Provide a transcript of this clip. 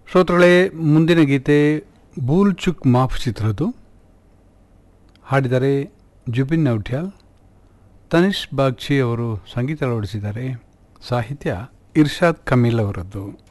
ಶ್ರೋತೃಗಳೇ, ಮುಂದಿನ ಗೀತೆ Boole took ಮಾಫ್ ಚಿತ್ರದ್ದು. ಹಾಡಿದರೆ ಜುಬಿನ್ ನೌಟ್ಯಾಲ್. ತನಿಷ್ ಬಾಗ್ಚಿ ಅವರು ಸಂಗೀತ ಅಳವಡಿಸಿದ್ದಾರೆ. ಸಾಹಿತ್ಯ ಇರ್ಷಾದ್ ಕಮೀಲ್ ಅವರದ್ದು.